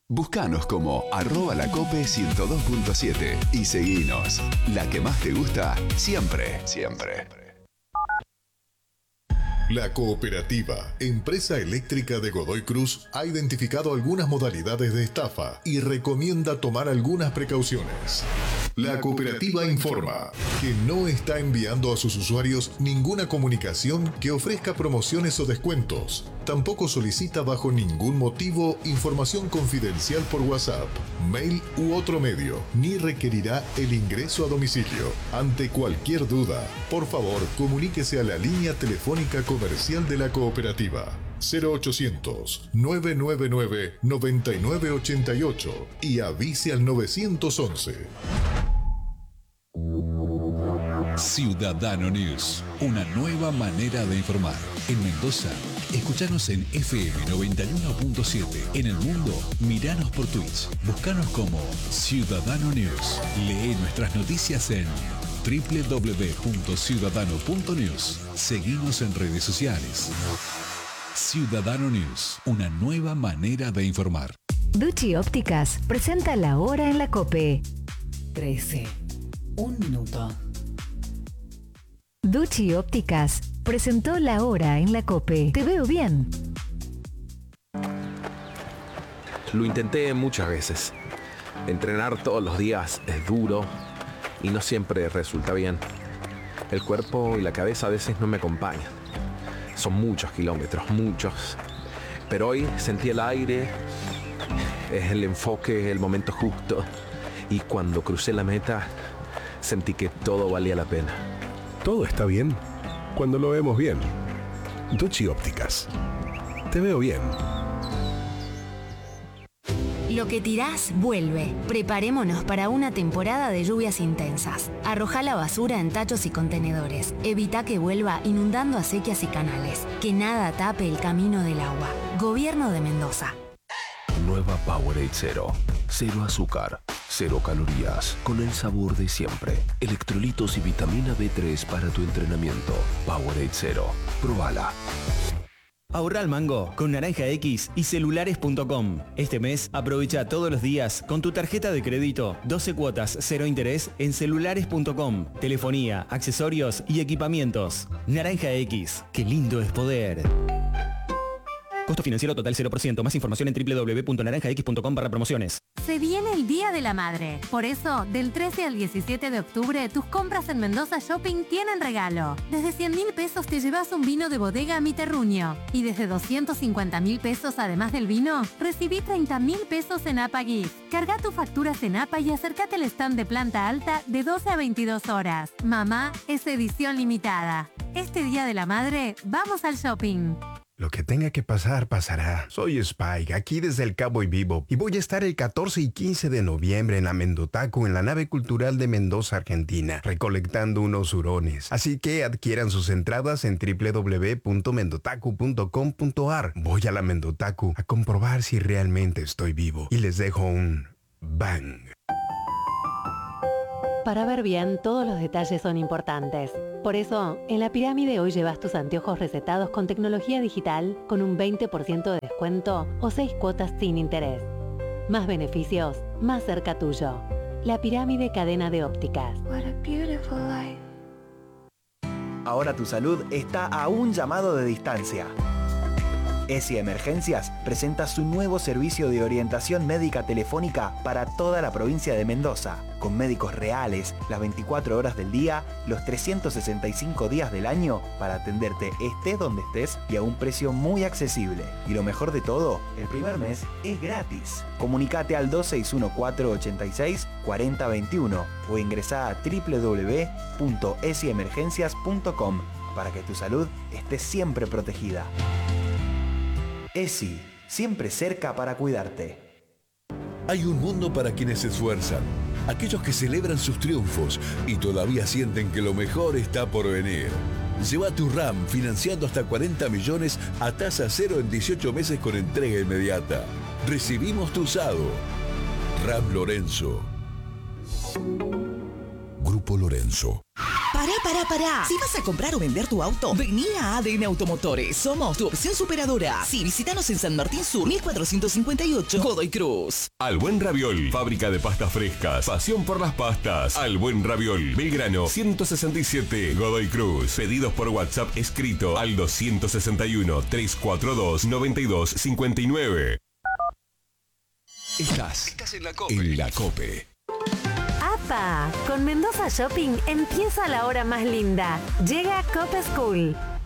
Búscanos como @lacope102.7 y seguinos. La que más te gusta, siempre, siempre. La Cooperativa, empresa eléctrica de Godoy Cruz, ha identificado algunas modalidades de estafa y recomienda tomar algunas precauciones. La Cooperativa informa que no está enviando a sus usuarios ninguna comunicación que ofrezca promociones o descuentos. Tampoco solicita bajo ningún motivo información confidencial por WhatsApp, mail u otro medio, ni requerirá el ingreso a domicilio. Ante cualquier duda, por favor, comuníquese a la línea telefónica comercial de la Cooperativa 0800-999-9988 y avise al 911. Ciudadano News, una nueva manera de informar. En Mendoza, escuchanos en FM 91.7. En el mundo, miranos por Twitch. Búscanos como Ciudadano News. Lee nuestras noticias en www.ciudadano.news. Seguinos en redes sociales. Ciudadano News, una nueva manera de informar. Ducci Ópticas presenta la hora en la COPE. 13. 1 minuto. Ducci Ópticas presentó la hora en la COPE. Te veo bien. Lo intenté muchas veces. Entrenar todos los días es duro y no siempre resulta bien. El cuerpo y la cabeza a veces no me acompañan. Son muchos kilómetros, muchos. Pero hoy sentí el aire, es el enfoque, el momento justo. Y cuando crucé la meta, sentí que todo valía la pena. Todo está bien cuando lo vemos bien. Ducci Ópticas. Te veo bien. Lo que tirás, vuelve. Preparémonos para una temporada de lluvias intensas. Arrojá la basura en tachos y contenedores. Evita que vuelva inundando acequias y canales. Que nada tape el camino del agua. Gobierno de Mendoza. Nueva Powerade Zero. Cero azúcar, cero calorías, con el sabor de siempre. Electrolitos y vitamina B3 para tu entrenamiento. Powerade Zero. Probala. Ahorra al mango con Naranja X y celulares.com. Este mes aprovecha todos los días con tu tarjeta de crédito 12 cuotas 0 interés en celulares.com. Telefonía, accesorios y equipamientos. Naranja X. Qué lindo es poder. Costo financiero total 0%. Más información en www.naranjax.com/promociones. Se viene el Día de la Madre. Por eso, del 13 al 17 de octubre, tus compras en Mendoza Shopping tienen regalo. Desde 100.000 pesos te llevas un vino de bodega Mi Terruño. Y desde 250.000 pesos, además del vino, recibí 30.000 pesos en APA Gift. Carga tus facturas en APA y acércate al stand de planta alta de 12 a 22 horas. Mamá, es edición limitada. Este Día de la Madre, vamos al shopping. Lo que tenga que pasar, pasará. Soy Spike, aquí desde el Cabo y Vivo, y voy a estar el 14 y 15 de noviembre en Amendotaco, en la nave cultural de Mendoza, Argentina, recolectando unos hurones. Así que adquieran sus entradas en www.mendotaco.com.ar. Voy a la Amendotaco a comprobar si realmente estoy vivo. Y les dejo un bang. Para ver bien, todos los detalles son importantes. Por eso, en la pirámide hoy llevas tus anteojos recetados con tecnología digital con un 20% de descuento o 6 cuotas sin interés. Más beneficios, más cerca tuyo. La pirámide cadena de ópticas. What a beautiful life. Ahora tu salud está a un llamado de distancia. ESI Emergencias presenta su nuevo servicio de orientación médica telefónica para toda la provincia de Mendoza, con médicos reales, las 24 horas del día, los 365 días del año, para atenderte estés donde estés y a un precio muy accesible. Y lo mejor de todo, el primer mes es gratis. Comunicate al 261486-4021 o ingresá a www.esiemergencias.com para que tu salud esté siempre protegida. ESI, siempre cerca para cuidarte. Hay un mundo para quienes se esfuerzan, aquellos que celebran sus triunfos y todavía sienten que lo mejor está por venir. Lleva tu RAM financiando hasta 40 millones a tasa cero en 18 meses con entrega inmediata. Recibimos tu usado. RAM Lorenzo. Grupo Lorenzo. Pará. Si vas a comprar o vender tu auto, vení a ADN Automotores. Somos tu opción superadora. Sí, visítanos en San Martín Sur, 1458, Godoy Cruz. Al Buen Raviol, fábrica de pastas frescas. Pasión por las pastas. Al Buen Raviol, Belgrano, 167, Godoy Cruz. Pedidos por WhatsApp escrito al 261-342-9259. Estás en la COPE. ¡Apa! Con Mendoza Shopping empieza la hora más linda. Llega Cope School.